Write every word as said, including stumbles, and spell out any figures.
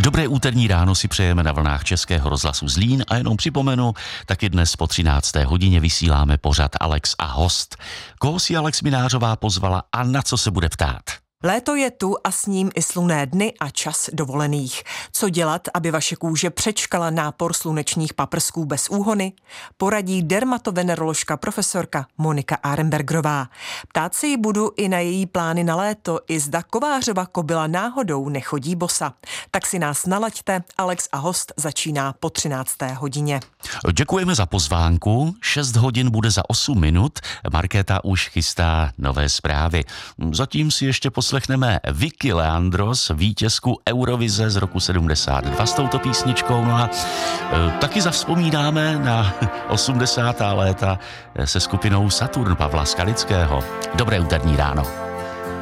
Dobré úterní ráno si přejeme na vlnách Českého rozhlasu Zlín a jenom připomenu, taky dnes po třinácté hodině vysíláme pořad Alex a host. Koho si Alex Minářová pozvala a na co se bude ptát? Léto je tu a s ním i slunné dny a čas dovolených. Co dělat, aby vaše kůže přečkala nápor slunečních paprsků bez úhony? Poradí dermatoveneroložka profesorka Monika Arenbergerová. Ptát se jí budu i na její plány na léto, i zda Kovářova kobyla náhodou nechodí bosa. Tak si nás nalaďte, Alex a host začíná po třinácté hodině. Děkujeme za pozvánku, šest hodin bude za osm minut, Markéta už chystá nové zprávy. Zatím si ještě poslechneme Vicky Leandros, vítězku Eurovize z roku sedmdesát dva s touto písničkou. No a e, taky zavzpomínáme na osmdesátá léta se skupinou Saturn Pavla Skalického. Dobré úterní ráno.